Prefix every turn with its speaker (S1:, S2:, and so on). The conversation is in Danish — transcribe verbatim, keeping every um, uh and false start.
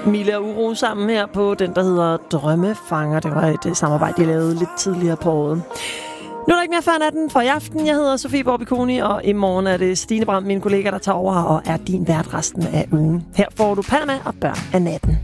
S1: Mille og Uro sammen her på den, der hedder Drømmefanger. Det var et samarbejde, de lavede lidt tidligere på året. Nu er der ikke mere før natten for i aften. Jeg hedder Sofie Borbikoni, og i morgen er det Stine Bram, min kollega, der tager over og er din vært resten af ugen. Her får du Panama og Børn af natten.